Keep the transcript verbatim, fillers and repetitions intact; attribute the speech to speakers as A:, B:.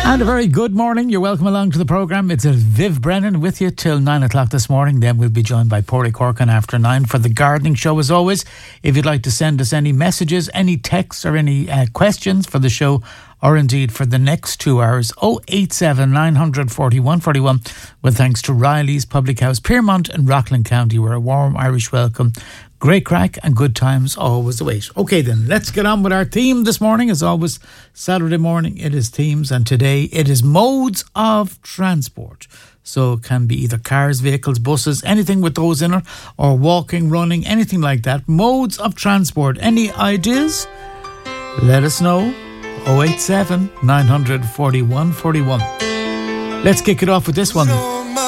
A: And a very good morning. You're welcome along to the programme. It's Viv Brennan with you till nine o'clock this morning. Then we'll be joined by Porty Corkin after nine for the gardening show as always. If you'd like to send us any messages, any texts or any uh, questions for the show, or indeed for the next two hours, oh eight seven, nine four one, four one. Well, thanks to Riley's Public House, Piermont and Rockland County, where a warm Irish welcome, great crack and good times always await. Okay then, let's get on with our theme this morning. As always, Saturday morning it is themes, and today it is modes of transport. So it can be either cars, vehicles, buses, anything with those in it, or walking, running, anything like that. Modes of transport. Any ideas? Let us know. oh eight seven, nine four one, four one. Let's kick it off with this one.